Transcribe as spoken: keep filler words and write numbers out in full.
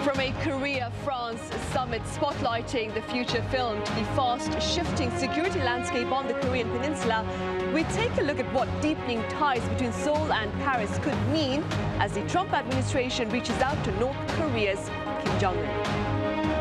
From a Korea-France summit spotlighting the future film to the fast-shifting security landscape on the Korean peninsula, we take a look at what deepening ties between Seoul and Paris could mean as the Trump administration reaches out to North Korea's Kim Jong-un.